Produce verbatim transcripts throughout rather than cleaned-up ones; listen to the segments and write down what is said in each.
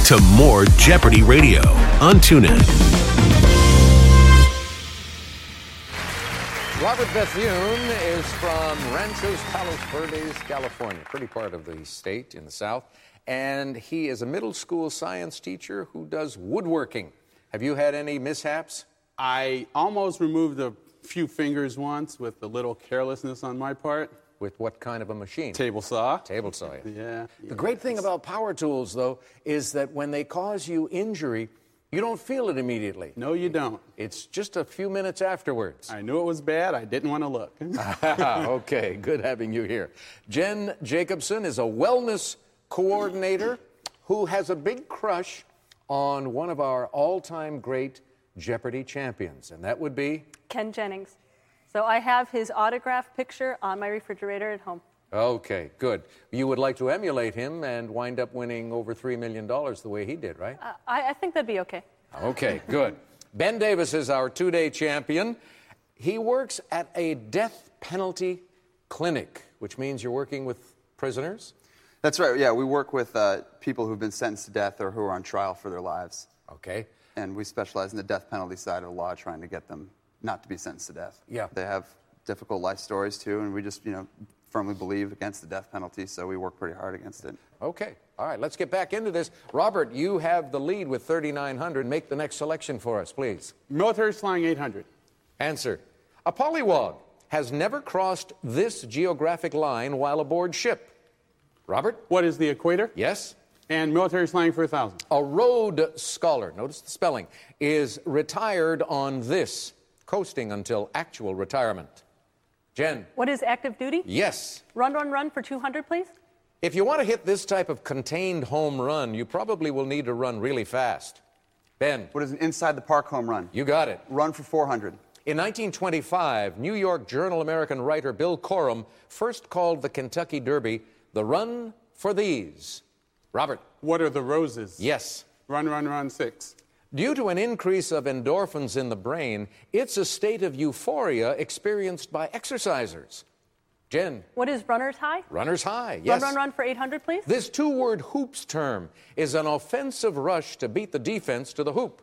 to more Jeopardy Radio on TuneIn. Robert Bethune is from Ranchos Palos Verdes, California, pretty part of the state in the south. And he is a middle school science teacher who does woodworking. Have you had any mishaps? I almost removed a few fingers once with a little carelessness on my part. With what kind of a machine? Table saw. Table saw, yeah. Yeah. The great thing about power tools, though, is that when they cause you injury, you don't feel it immediately. No, you don't. It's just a few minutes afterwards. I knew it was bad. I didn't want to look. Okay, good having you here. Jen Jacobson is a wellness coordinator who has a big crush on one of our all-time great Jeopardy champions, and that would be? Ken Jennings. So I have his autographed picture on my refrigerator at home. Okay, good. You would like to emulate him and wind up winning over three million dollars the way he did, right? Uh, I, I think that'd be okay. Okay, good. Ben Davis is our two-day champion. He works at a death penalty clinic, which means you're working with prisoners? That's right, yeah. We work with uh, people who've been sentenced to death or who are on trial for their lives. Okay. And we specialize in the death penalty side of the law, trying to get them not to be sentenced to death. Yeah. They have difficult life stories, too, and we just, you know, firmly believe against the death penalty, so we work pretty hard against it. Okay. All right, let's get back into this. Robert, you have the lead with thirty-nine hundred. Make the next selection for us, please. Military slang eight hundred. Answer. A pollywog has never crossed this geographic line while aboard ship. Robert? What is the equator? Yes. And military slang for a thousand. A Rhodes Scholar, notice the spelling, is retired on this, coasting until actual retirement. Jen? What is active duty? Yes. Run, run, run for two hundred, please. If you want to hit this type of contained home run, you probably will need to run really fast. Ben? What is an inside the park home run? You got it. Run for four hundred. In nineteen twenty-five, New York Journal-American writer Bill Corum first called the Kentucky Derby the Run for These. Robert? What are the roses? Yes. Run, run, run, six. Due to an increase of endorphins in the brain, it's a state of euphoria experienced by exercisers. Jen? What is runner's high? Runner's high, yes. Run, run, run for eight hundred, please. This two-word hoops term is an offensive rush to beat the defense to the hoop.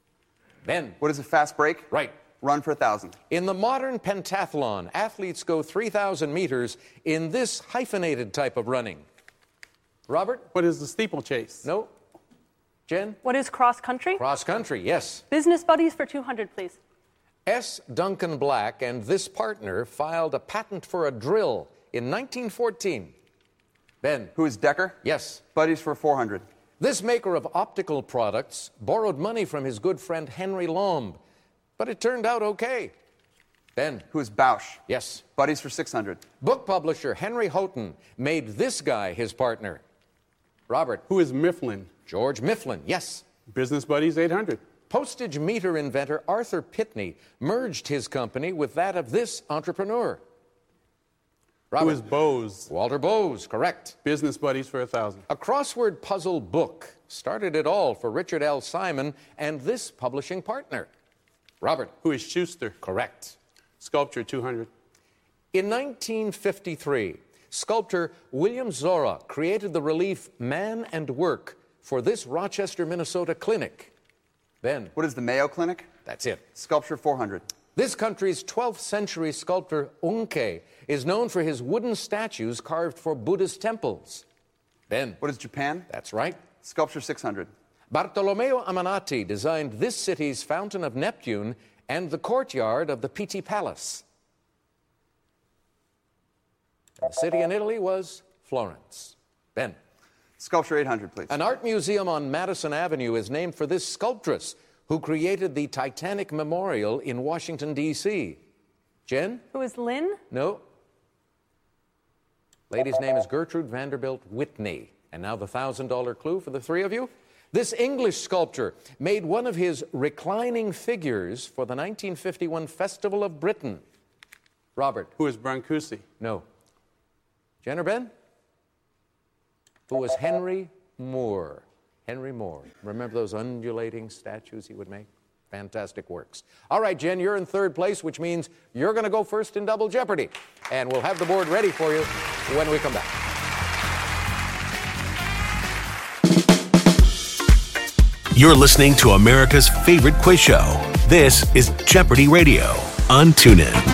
Ben? What is a fast break? Right. Run for a thousand. In the modern pentathlon, athletes go three thousand meters in this hyphenated type of running. Robert? What is the steeplechase? No. Jen? What is cross country? Cross country, yes. Business buddies for two hundred, please. S. Duncan Black and this partner filed a patent for a drill in nineteen fourteen. Ben? Who is Decker? Yes. Buddies for four hundred. This maker of optical products borrowed money from his good friend Henry Lomb, but it turned out okay. Ben? Who is Bausch? Yes. Buddies for six hundred. Book publisher Henry Houghton made this guy his partner. Robert? Who is Mifflin? George Mifflin, yes. Business buddies eight hundred. Postage meter inventor Arthur Pitney merged his company with that of this entrepreneur. Robert? Who is Bose? Walter Bose, correct. Business buddies for a thousand. A crossword puzzle book started it all for Richard L. Simon and this publishing partner. Robert? Who is Schuster? Correct. Sculpture two hundred. In nineteen fifty-three, sculptor William Zora created the relief Man and Work for this Rochester, Minnesota clinic. Ben? What is the Mayo Clinic? That's it. Sculpture four hundred. This country's twelfth century sculptor Unkei is known for his wooden statues carved for Buddhist temples. Ben? What is Japan? That's right. Sculpture six hundred. Bartolomeo Amanati designed this city's Fountain of Neptune and the courtyard of the Pitti Palace. The city in Italy was Florence. Ben? Sculpture eight hundred, please. An art museum on Madison Avenue is named for this sculptress who created the Titanic Memorial in Washington, D C Jen? Who is Lynn? No. Lady's name is Gertrude Vanderbilt Whitney. And now the one thousand dollar clue for the three of you. This English sculptor made one of his reclining figures for the nineteen fifty-one Festival of Britain. Robert? Who is Brancusi? No. Jen or Ben? Who was Henry Moore? Henry Moore. Remember those undulating statues he would make? Fantastic works. All right, Jen, you're in third place, which means you're going to go first in Double Jeopardy. And we'll have the board ready for you when we come back. You're listening to America's favorite quiz show. This is Jeopardy Radio on TuneIn.